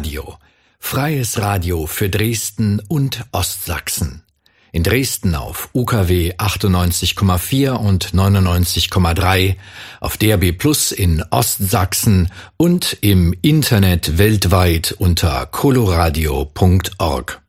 Radio. Freies Radio für Dresden und Ostsachsen. In Dresden auf UKW 98,4 und 99,3, auf DAB+ in Ostsachsen und im Internet weltweit unter coloradio.org.